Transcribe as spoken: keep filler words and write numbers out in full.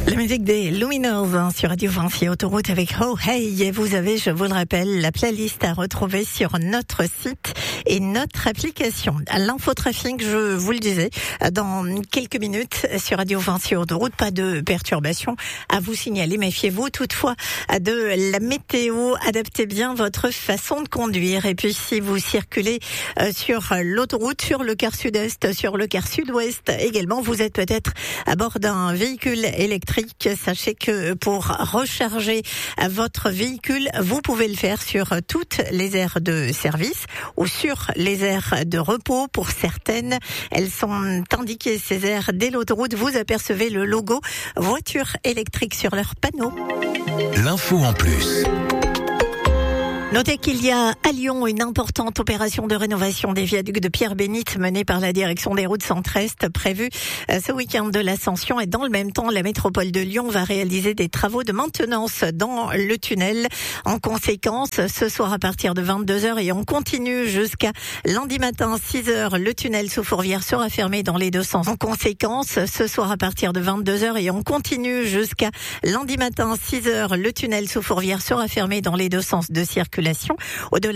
La musique des Luminous hein, sur Radio Vinci Autoroute avec Oh Hey. Et vous avez, je vous le rappelle, la playlist à retrouver sur notre site et notre application. L'infotrafic, je vous le disais, dans quelques minutes sur Radio Vinci Autoroute. Pas de perturbations à vous signaler. Méfiez-vous toutefois de la météo. Adaptez bien votre façon de conduire. Et puis si vous circulez sur l'autoroute, sur le quart sud-est, sur le quart sud-ouest également, vous êtes peut-être à bord d'un véhicule électrique. Sachez que pour recharger votre véhicule, vous pouvez le faire sur toutes les aires de service ou sur les aires de repos. Pour certaines, elles sont indiquées, ces aires, dès l'autoroute. Vous apercevez le logo voiture électrique sur leur panneau. L'info en plus. Notez qu'il y a à Lyon une importante opération de rénovation des viaducs de Pierre-Bénite menée par la direction des routes Centre-Est prévue ce week-end de l'Ascension. Et dans le même temps, la métropole de Lyon va réaliser des travaux de maintenance dans le tunnel. En conséquence, ce soir à partir de vingt-deux heures et on continue jusqu'à lundi matin six heures, le tunnel sous Fourvière sera fermé dans les deux sens. En conséquence, ce soir à partir de vingt-deux heures et on continue jusqu'à lundi matin six heures, le tunnel sous Fourvière sera fermé dans les deux sens de circulation. Au-delà